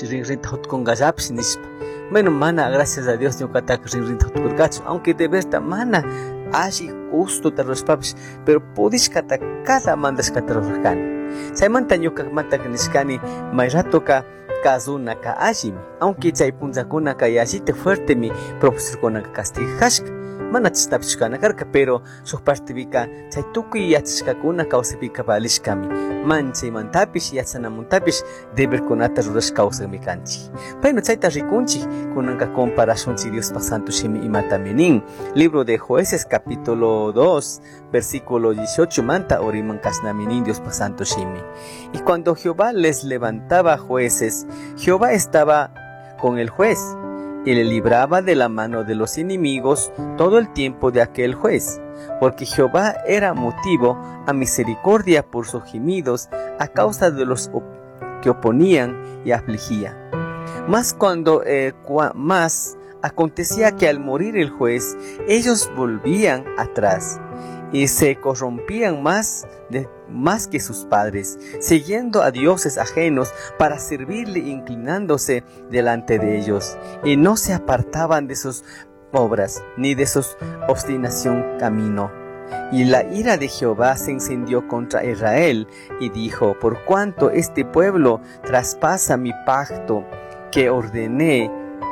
rinrita hotkungallapish nishpa. Bueno, mana, gracias a Dios ñuqataqa rinrita hotkurqachu, aunque de verdad mana alli gustuta rurashpapish, pero pudishkata cada mandashkata rurarkani. Chaymanta ñuqamanta nishkani may ratoqa kazunaka allimi, aunque chay punllakunaka yallita fuertemi profesorkunaka castigashka. Mana chishtapish kanakarka, pero shuk partipika chay tukuy yachashkakuna kawsapika valishkami. Manchaymantapish yachanamuntapish deberkunata rurash kawsaqmi kanchik. Bueno, chayta rikunchik kunanka comparacionchik Diospaq Santo Shimi imatami nin. Libro de Jueces capítulo 2 versículo 18 manta oriman kashnami nin Diospaq Santo Shimi. Y cuando Jehová les levantaba jueces, Jehová estaba con el juez y le libraba de la mano de los enemigos todo el tiempo de aquel juez, porque Jehová era motivo a misericordia por sus gemidos a causa de los que oponían y afligían. Mas cuando más acontecía que al morir el juez, ellos volvían atrás y se corrompían más que sus padres, siguiendo a dioses ajenos para servirle, inclinándose delante de ellos, y no se apartaban de sus obras, ni de su obstinación camino. Y la ira de Jehová se encendió contra Israel, y dijo: por cuanto este pueblo traspasa mi pacto que ordené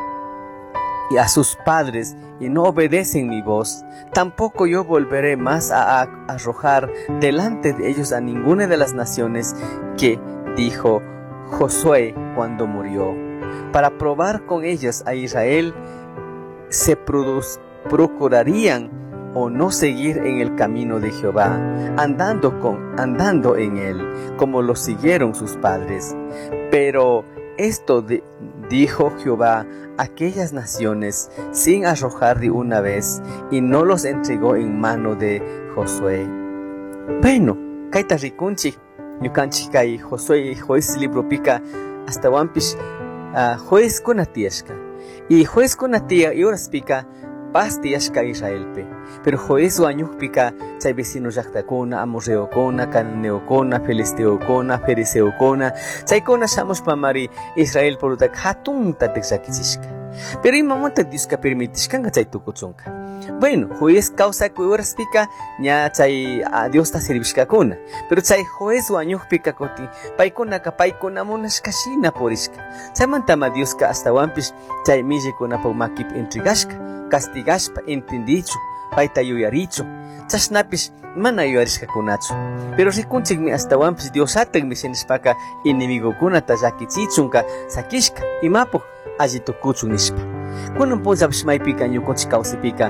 a sus padres, y no obedecen mi voz, tampoco yo volveré más a arrojar delante de ellos a ninguna de las naciones que dijo Josué cuando murió, para probar con ellos a Israel se procurarían o no seguir en el camino de Jehová, andando en él, como lo siguieron sus padres. Pero esto dijo Jehová a aquellas naciones sin arrojar de una vez, y no los entregó en mano de Josué. Bueno, kaita rikunchik ñukanchik kay Josué juez libro pika hasta wampish juez kuna tiashka, y juez kuna tia y horas pika paz tiashka Israelpe, pero juez wañukpika chay vecino llaqtakuna, amorreokuna, cananeokuna, filisteokuna, fariseokuna, chaykuna shamushpa mari Israel porutak hatunta tiksakichisqa. Pero imamanta Diosqa permitishkanqa chay tukuchunqa. Bueno, juez causa horas pika ña chay Diosta servishkakuna, pero chay juez wañukpika kuti paykunaka paykuna munashkashina purishka. Chaymantama Diosqa hasta wampish chay millikunapak makip entregashka, castigashpa entendichu, payta yuyarichu, chashnapish mana yuyarishkakunachu. Pero rikunchikmi hasta wampish Diosatakmi shinishpaka enemigokunata llakichichunka sakishka imapuk alli tukuchun nishpa. Kunan punllapish maypika ñukunchik kawsaypika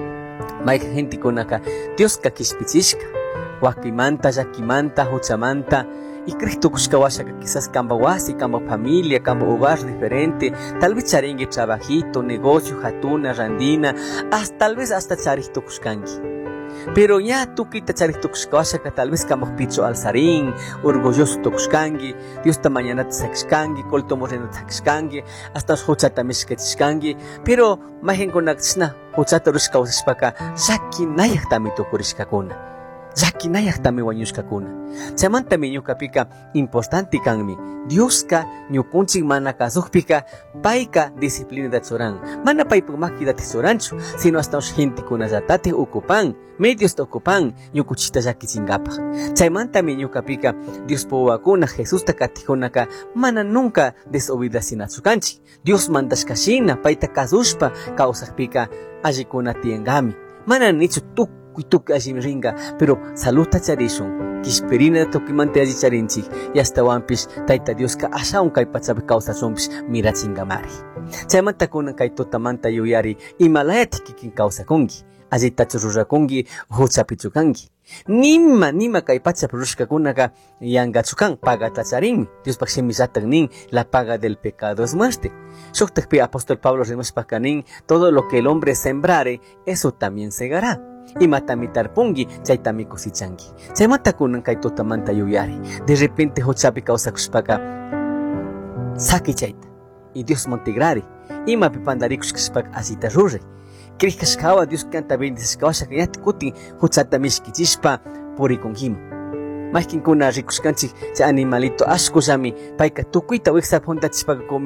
may gentikunaka Diosqa kishpichishka, wakimanta, llakimanta, huchamanta, y Cristo kushkawashaka quizás kamba wasi, kamba familia, kamba hogar diferente, tal vez charingue trabajito, negocio, hatuna, randina, tal vez hasta charito kushkangi. Pero ya tú quita charito kushkawashaka, tal vez kamba picho alzarín, orgulloso tokushkangi, Dios ta mañana te sakishkangi, kolto morena sakishkangi, hasta huchata mishketishkangi, pero majen konakishna, huchata rushkawashpaka, shaki nayak tami tokurishkakuna. Yakinayaqtami wañushkakuna. Chaymantami ñuqapika importante kanmi Diosqa ñukunchik mana kasuqpika payqa disciplina churan, mana paypuk maquidata churanchu, sino hasta gentikunallatatij ocupan, medios ocupan ñukuchita llakichinkapaq. Chaymantami ñuqapika Diospa wawakuna Jesusta katikunaka mana nunca desobedecinachu kanchik. Dios mandashkashina payta kasushpa kawsaqpika allikuna tiyanqami. Mana nichu tukuy allimi ringa, pero saludta charishun, kishperina tukimante alli charinchik, y hasta wampish tayta Diosqa ashawan kay pachapi kawsashunpish mirachingamari. Chaymanta kunan kay tutamanta yuyari imalayati kikin kawsakunki, allitachu rurakunki, huchapichukanki. Nima kay pachapi rushkakunaka yangachukan, pagata charinmi. Diospaq shimillatak nin, la paga del pecado es muerte. Shuktakpi apóstol Pablo rimashpaka nin, todo lo que el hombre sembrare, eso también segará. Y matamitarpungi, chaytami cosichangi. Chaymanta kunan kay tutamanta yuyari. De repente hochapi kawsakushpaka saki chayta. Y Dios montigrari. Ima pipandarikushkashpaka asita rurre. Krishkashkawa Dios canta bendisishkawashaka yati kutin huchata mishkichishpa purikunhima. Maskin kuna rikushkanchik chay animalito ashkullami payka tukuyta wiksap huntachishpaka